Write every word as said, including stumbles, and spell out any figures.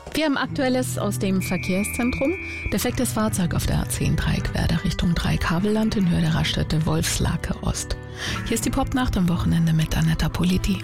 Wir haben Aktuelles aus dem Verkehrszentrum. Defektes Fahrzeug auf der A zehn Dreieckwerder Richtung Dreieck-Havelland in Höhe der Raststätte Wolfslake Ost. Hier ist die Popnacht am Wochenende mit Anetta Politi.